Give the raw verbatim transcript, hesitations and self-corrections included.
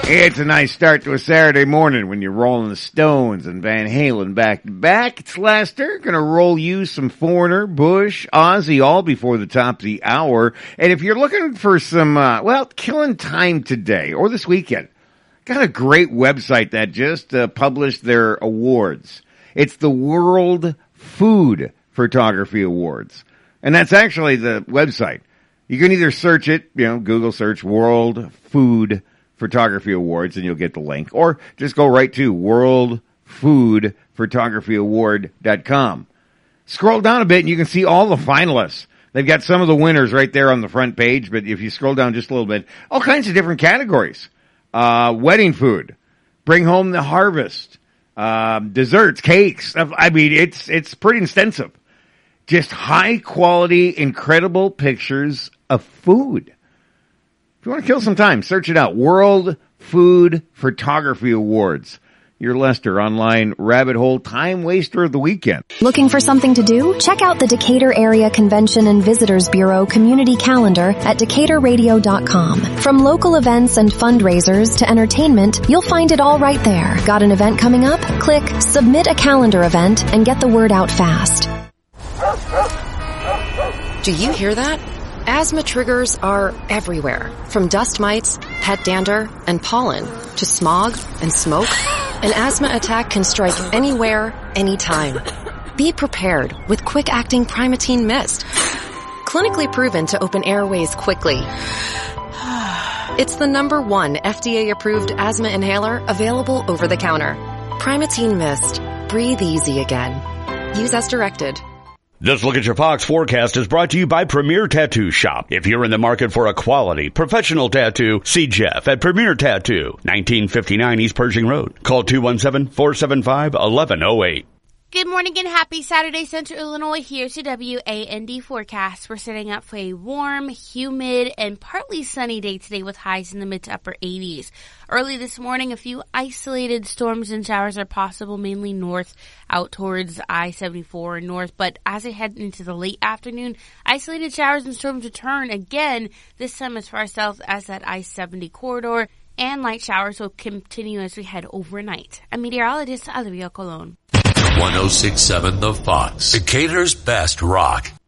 It's a nice start to a Saturday morning when you're rolling the Stones and Van Halen back to back. It's Lester, gonna roll you some Foreigner, Bush, Ozzy, all before the top of the hour. And if you're looking for some, uh, well, killing time today or this weekend, got a great website that just uh, published their awards. It's the World Food Photography Awards. And that's actually the website. You can either search it, you know, Google search World Food Photography Awards and you'll get the link. Or just go right to world food photography award dot com. Scroll down a bit and you can see all the finalists. They've got some of the winners right there on the front page, but if you scroll down just a little bit, all kinds of different categories. Uh, wedding food, bring home the harvest, um, desserts, cakes. I mean, it's, it's pretty extensive. Just high quality, incredible pictures of food. If you want to kill some time, search it out. World Food Photography Awards. Your Lester online rabbit hole time waster of the weekend. Looking for something to do? Check out the Decatur Area Convention and Visitors Bureau community calendar at decatur radio dot com. From local events and fundraisers to entertainment, you'll find it all right there. Got an event coming up? Click Submit a Calendar Event and get the word out fast. Do you hear that? Asthma triggers are everywhere, from dust mites, pet dander, and pollen, to smog and smoke. An asthma attack can strike anywhere, anytime. Be prepared with quick-acting Primatene Mist. Clinically proven to open airways quickly. It's the number one F D A-approved asthma inhaler available over the counter. Primatene Mist. Breathe easy again. Use as directed. This Look at Your Fox forecast is brought to you by Premier Tattoo Shop. If you're in the market for a quality, professional tattoo, see Jeff at Premier Tattoo, nineteen fifty-nine East Pershing Road. Call two one seven, four seven five, one one zero eight. Good morning and happy Saturday, Central Illinois. Here's your W A N D forecast. We're setting up for a warm, humid, and partly sunny day today with highs in the mid to upper eighties. Early this morning, a few isolated storms and showers are possible, mainly north out towards I seventy-four and north. But as I head into the late afternoon, isolated showers and storms return again, this time as far south as that I seventy corridor. And light showers will continue as we head overnight. I'm meteorologist Olivia Colon. one oh six point seven The Fox, Decatur's best rock.